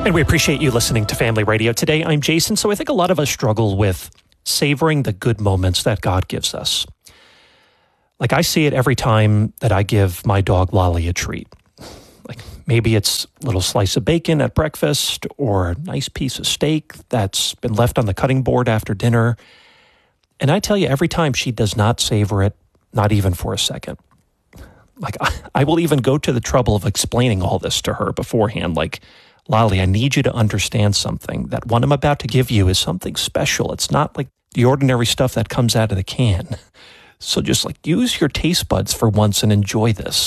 And we appreciate you listening to Family Radio today. I'm Jason. So I think a lot of us struggle with savoring the good moments that God gives us. Like I see it every time that I give my dog Lolly a treat. Like maybe it's a little slice of bacon at breakfast or a nice piece of steak that's been left on the cutting board after dinner. And I tell you, every time she does not savor it, not even for a second. Like I will even go to the trouble of explaining all this to her beforehand. Like, Lolly, I need you to understand something. That what I'm about to give you is something special. It's not like the ordinary stuff that comes out of the can. So just like use your taste buds for once and enjoy this.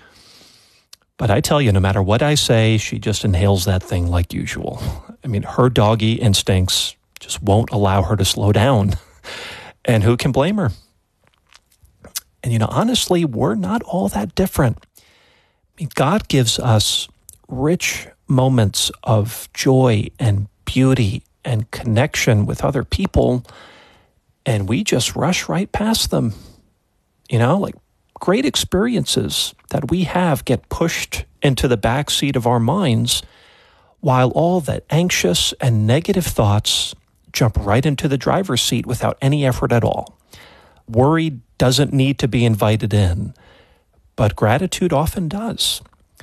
But I tell you, no matter what I say, she just inhales that thing like usual. I mean, her doggy instincts just won't allow her to slow down. And who can blame her? And, honestly, we're not all that different. I mean, God gives us rich moments of joy and beauty and connection with other people, and we just rush right past them. Like great experiences that we have get pushed into the back seat of our minds, while all the anxious and negative thoughts jump right into the driver's seat without any effort at all. Worry doesn't need to be invited in, but gratitude often does.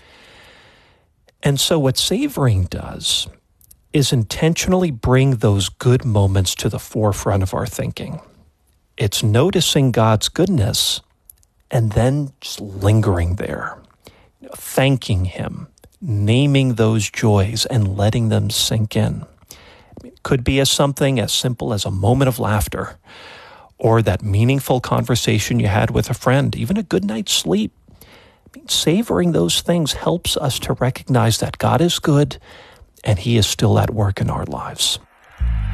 And so what savoring does is intentionally bring those good moments to the forefront of our thinking. It's noticing God's goodness and then just lingering there, thanking Him, naming those joys and letting them sink in. It could be something as simple as a moment of laughter or that meaningful conversation you had with a friend, even a good night's sleep. Savoring those things helps us to recognize that God is good and He is still at work in our lives.